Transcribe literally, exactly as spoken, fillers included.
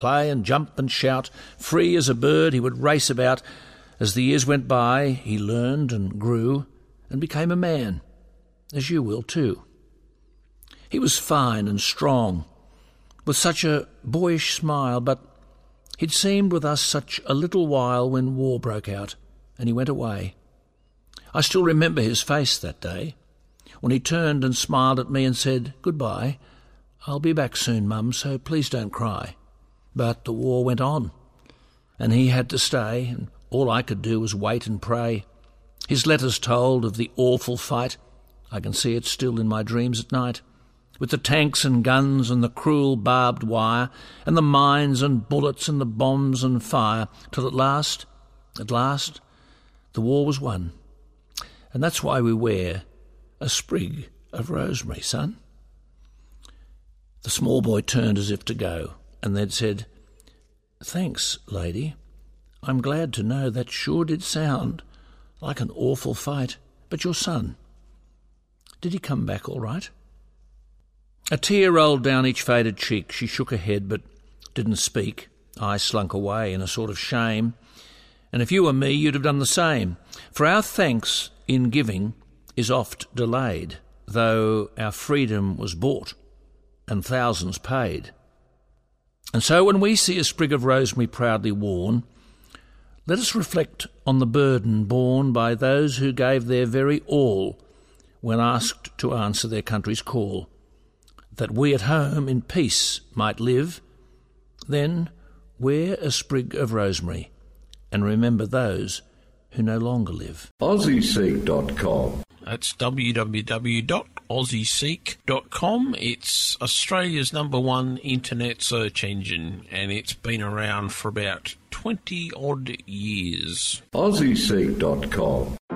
Play and jump and shout, free as a bird he would race about. As the years went by, he learned and grew and became a man, as you will too. He was fine and strong, with such a boyish smile, but he'd seemed with us such a little while when war broke out, and he went away. I still remember his face that day, when he turned and smiled at me and said, "Goodbye, I'll be back soon, Mum, so please don't cry." But the war went on, and he had to stay, and all I could do was wait and pray. His letters told of the awful fight. I can see it still in my dreams at night, with the tanks and guns and the cruel barbed wire, and the mines and bullets and the bombs and fire, till at last, at last, the war was won. And that's why we wear a sprig of rosemary, son. The small boy turned as if to go, and then said, "Thanks, lady. I'm glad to know that sure did sound like an awful fight. But your son, did he come back all right?" A tear rolled down each faded cheek. She shook her head but didn't speak. I slunk away in a sort of shame. And if you were me, you'd have done the same. For our thanks in giving is oft delayed, though our freedom was bought and thousands paid. And so when we see a sprig of rosemary proudly worn, let us reflect on the burden borne by those who gave their very all when asked to answer their country's call, that we at home in peace might live. Then wear a sprig of rosemary and remember those who no longer live. Aussie Seek dot com. That's w w w dot aussie seek dot com. It's Australia's number one internet search engine, and it's been around for about twenty odd years. Aussie Seek dot com.